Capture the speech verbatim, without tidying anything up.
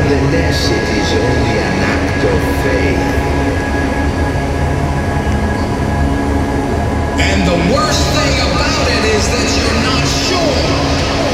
Nevertheless, it is only an act of faith. And the worst thing about it is that you're not sure.